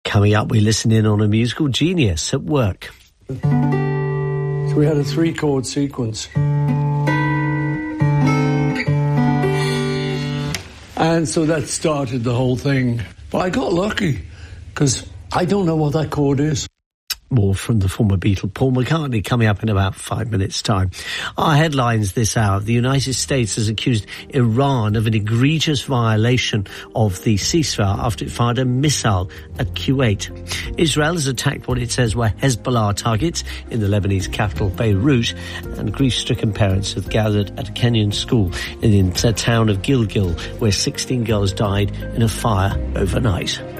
Coming up, we listen in on a musical genius at work. So we had a 3-chord sequence. And so that started the whole thing. But I got lucky, because I don't know what that chord is. More from the former Beatle Paul McCartney coming up in about 5 minutes' time. Our headlines this hour. The United States has accused Iran of an egregious violation of the ceasefire after it fired a missile at Kuwait. Israel has attacked what it says were Hezbollah targets in the Lebanese capital Beirut, and grief-stricken parents have gathered at a Kenyan school in the town of Gilgil, where 16 girls died in a fire overnight.